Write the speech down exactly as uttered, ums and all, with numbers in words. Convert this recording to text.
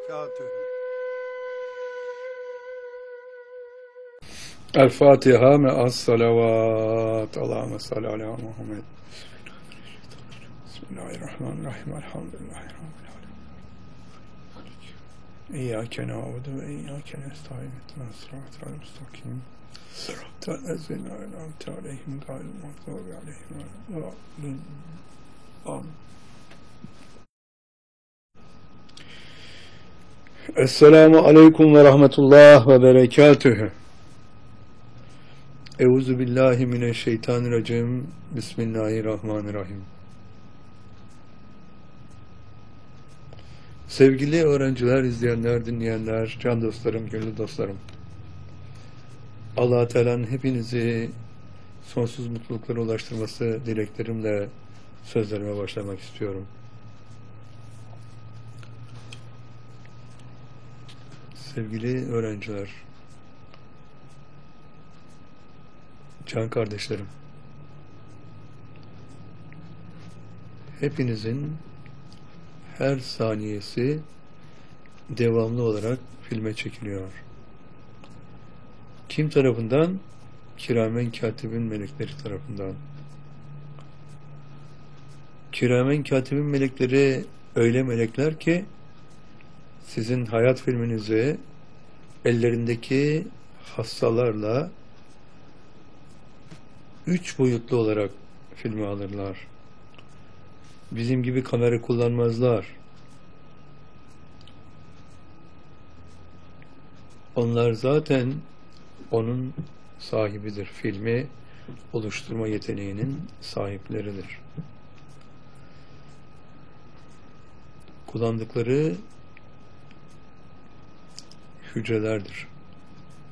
وبركاته. الفاتحة مع الصلوات. اللهم صل على محمد. بسم الله الرحمن الرحيم. الحمد لله رب العالمين. إياك نعبد وإياك نستعين. اهدنا الصراط المستقيم صراط الذين أنعمت عليهم غير المغضوب عليهم ولا الضالين. آمين. Esselamu Aleyküm ve Rahmetullah ve Berekatühü. Euzu billahi mineşşeytanirracim. Bismillahirrahmanirrahim. Sevgili öğrenciler, izleyenler, dinleyenler, can dostlarım, gönül dostlarım. Allah-u Teala'nın hepinizi sonsuz mutluluklara ulaştırması dileklerimle sözlerime başlamak istiyorum. Sevgili öğrenciler, can kardeşlerim, hepinizin her saniyesi devamlı olarak filme çekiliyor. Kim tarafından? Kiramen katibin melekleri tarafından. Kiramen katibin melekleri öyle melekler ki sizin hayat filminizi ellerindeki hassalarla üç boyutlu olarak filme alırlar. Bizim gibi kamera kullanmazlar. Onlar zaten onun sahibidir. Filmi oluşturma yeteneğinin sahipleridir. Kullandıkları hücrelerdir.